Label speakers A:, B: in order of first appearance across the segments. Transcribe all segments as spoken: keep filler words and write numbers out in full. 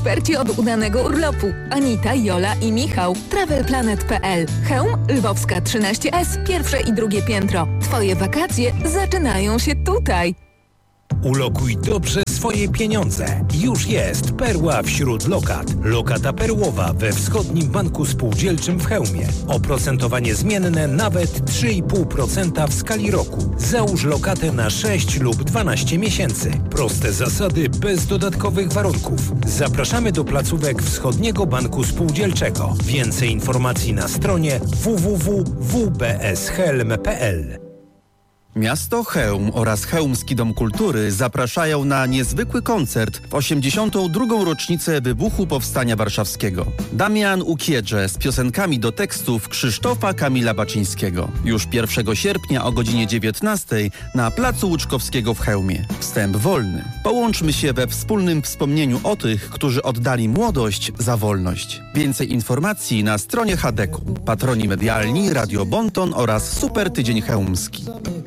A: Eksperci od udanego urlopu. Anita, Jola i Michał. travelplanet kropka p l. Chełm, Lwowska trzynaście S, pierwsze i drugie piętro. Twoje wakacje zaczynają się tutaj.
B: Ulokuj dobrze swoje pieniądze. Już jest perła wśród lokat. Lokata perłowa we Wschodnim Banku Spółdzielczym w Chełmie. Oprocentowanie zmienne nawet trzy i pół procent w skali roku. Załóż lokatę na sześć lub dwanaście miesięcy. Proste zasady bez dodatkowych warunków. Zapraszamy do placówek Wschodniego Banku Spółdzielczego. Więcej informacji na stronie w w w kropka w b s helm kropka p l.
C: Miasto Chełm oraz Chełmski Dom Kultury zapraszają na niezwykły koncert w osiemdziesiątą drugą rocznicę wybuchu Powstania Warszawskiego. Damian Ukiedże z piosenkami do tekstów Krzysztofa Kamila Baczyńskiego. Już pierwszego sierpnia o godzinie dziewiętnastej na Placu Łuczkowskiego w Chełmie. Wstęp wolny. Połączmy się we wspólnym wspomnieniu o tych, którzy oddali młodość za wolność. Więcej informacji na stronie Hadeku. Patroni medialni Radio Bonton oraz Super Tydzień Chełmski.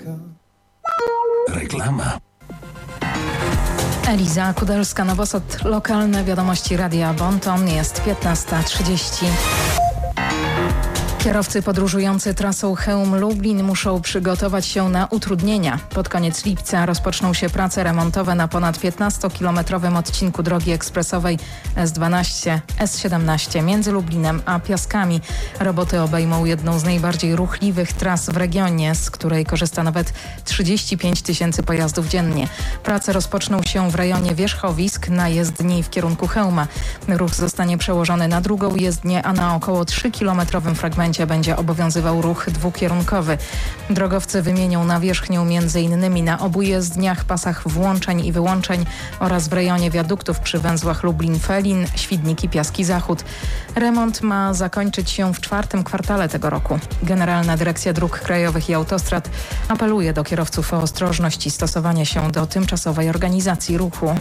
B: Reklama.
D: Eliza Kudelska-Nowosad, lokalne wiadomości Radia Bonton, jest piętnasta trzydzieści. Kierowcy podróżujący trasą Chełm-Lublin muszą przygotować się na utrudnienia. Pod koniec lipca rozpoczną się prace remontowe na ponad piętnastokilometrowym odcinku drogi ekspresowej S dwanaście S siedemnaście między Lublinem a Piaskami. Roboty obejmą jedną z najbardziej ruchliwych tras w regionie, z której korzysta nawet trzydzieści pięć tysięcy pojazdów dziennie. Prace rozpoczną się w rejonie wierzchowisk na jezdni w kierunku Chełma. Ruch zostanie przełożony na drugą jezdnię, a na około trzykilometrowym fragmencie będzie obowiązywał ruch dwukierunkowy. Drogowcy wymienią nawierzchnię między innymi na obu jezdniach, pasach włączeń i wyłączeń oraz w rejonie wiaduktów przy węzłach Lublin-Felin, Świdnik i Piaski Zachód. Remont ma zakończyć się w czwartym kwartale tego roku. Generalna Dyrekcja Dróg Krajowych i Autostrad apeluje do kierowców o ostrożność i stosowanie się do tymczasowej organizacji ruchu.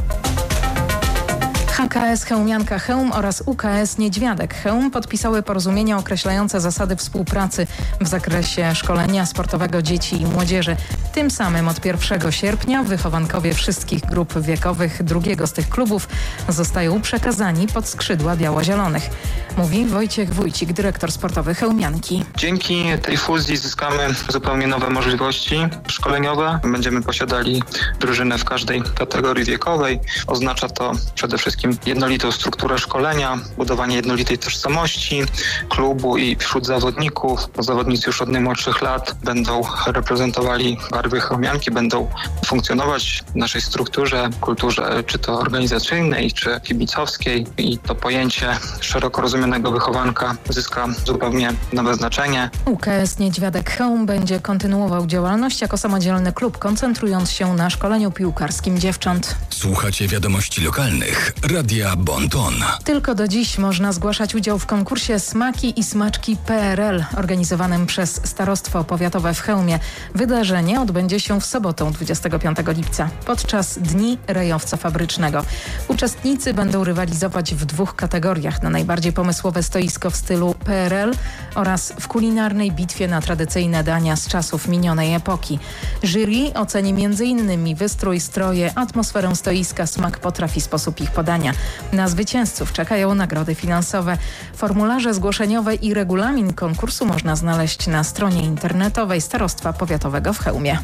D: H K S Chełmianka Chełm oraz U K S Niedźwiadek Chełm podpisały porozumienia określające zasady współpracy w zakresie szkolenia sportowego dzieci i młodzieży. Tym samym od pierwszego sierpnia wychowankowie wszystkich grup wiekowych drugiego z tych klubów zostają przekazani pod skrzydła biało-zielonych. Mówi Wojciech Wójcik, dyrektor sportowy Chełmianki.
E: Dzięki tej fuzji zyskamy zupełnie nowe możliwości szkoleniowe. Będziemy posiadali drużynę w każdej kategorii wiekowej. Oznacza to przede wszystkim jednolitą strukturę szkolenia, budowanie jednolitej tożsamości klubu i wśród zawodników. Zawodnicy już od najmłodszych lat będą reprezentowali barwy Chełmianki, będą funkcjonować w naszej strukturze, kulturze czy to organizacyjnej, czy kibicowskiej i to pojęcie szeroko rozumianego wychowanka zyska zupełnie nowe znaczenie.
D: U K S Niedźwiadek Chełm będzie kontynuował działalność jako samodzielny klub, koncentrując się na szkoleniu piłkarskim dziewcząt.
B: Słuchacie wiadomości lokalnych Radia Bonton.
D: Tylko do dziś można zgłaszać udział w konkursie Smaki i Smaczki P R L organizowanym przez Starostwo Powiatowe w Chełmie. Wydarzenie odbędzie się w sobotę dwudziestego piątego lipca podczas Dni Rejowca Fabrycznego. Uczestnicy będą rywalizować w dwóch kategoriach: na najbardziej pomysłowe stoisko w stylu P R L oraz w kulinarnej bitwie na tradycyjne dania z czasów minionej epoki. Jury oceni między innymi wystrój, stroje, atmosferę stoiska, smak potraw i sposób ich podania. Na zwycięzców czekają nagrody finansowe. Formularze zgłoszeniowe i regulamin konkursu można znaleźć na stronie internetowej Starostwa Powiatowego w Chełmie.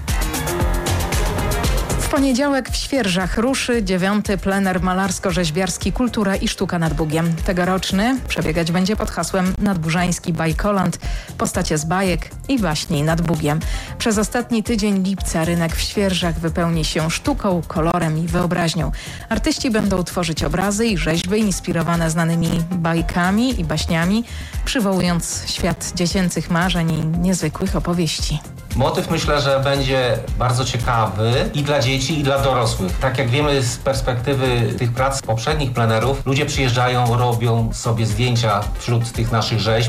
D: W poniedziałek w Świerżach ruszy dziewiąty plener malarsko-rzeźbiarski Kultura i Sztuka nad Bugiem. Tegoroczny przebiegać będzie pod hasłem Nadburzański Bajkoland, postacie z bajek i baśni nad Bugiem. Przez ostatni tydzień lipca rynek w Świerżach wypełni się sztuką, kolorem i wyobraźnią. Artyści będą tworzyć obrazy i rzeźby inspirowane znanymi bajkami i baśniami, przywołując świat dziecięcych marzeń i niezwykłych opowieści.
F: Motyw myślę, że będzie bardzo ciekawy i dla dzieci, i dla dorosłych. Tak jak wiemy z perspektywy tych prac poprzednich plenerów, ludzie przyjeżdżają, robią sobie zdjęcia wśród tych naszych rzeźb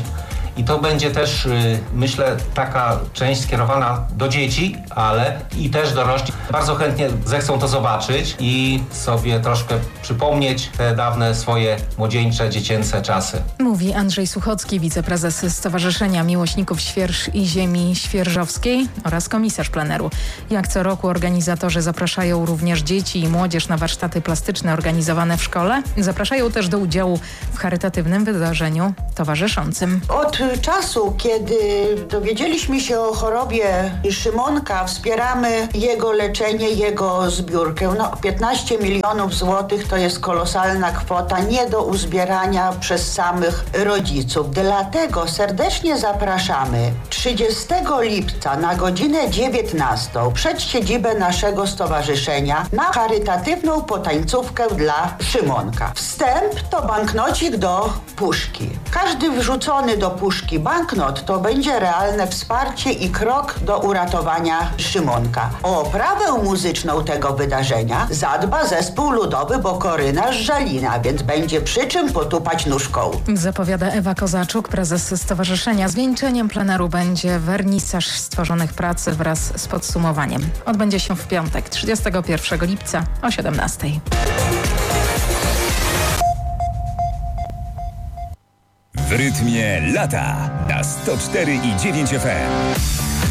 F: i to będzie też, myślę, taka część skierowana do dzieci, ale i też dorośli bardzo chętnie zechcą to zobaczyć i sobie troszkę przypomnieć te dawne swoje młodzieńcze, dziecięce czasy.
D: Mówi Andrzej Suchocki, wiceprezes Stowarzyszenia Miłośników Świerż i Ziemi Świerżowskiej oraz komisarz pleneru. Jak co roku organizatorzy zapraszają również dzieci i młodzież na warsztaty plastyczne organizowane w szkole. Zapraszają też do udziału w charytatywnym wydarzeniu towarzyszącym.
G: Od czasu, kiedy dowiedzieliśmy się o chorobie Szymonka, wspieramy jego leczenie, jego zbiórkę. No, piętnaście milionów złotych to jest kolosalna kwota, nie do uzbierania przez samych rodziców. Dlatego serdecznie zapraszamy trzydziestego lipca na godzinę dziewiętnastą przed siedzibę naszego stowarzyszenia na charytatywną potańcówkę dla Szymonka. Wstęp to banknocik do puszki. Każdy wrzucony do puszki banknot to będzie realne wsparcie i krok do uratowania Szymonka. O oprawę muzyczną tego wydarzenia zadba zespół ludowy Bokoryna z Żalina, więc będzie przy czym potupać nóżką.
D: Zapowiada Ewa Kozaczuk, prezes stowarzyszenia. Zwieńczeniem pleneru będzie wernisaż stworzonych prac wraz z podsumowaniem. Odbędzie się w piątek, trzydziestego pierwszego lipca o siedemnastej.
H: W rytmie lata na sto cztery i dziewięć F M.